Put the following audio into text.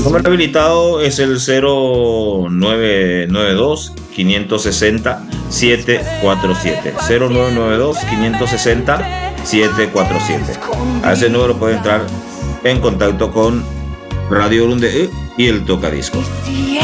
número habilitado es el 0992-560-747. 0992-560-747. A ese número puede entrar en contacto con Radio Urunde y el Tocadiscos.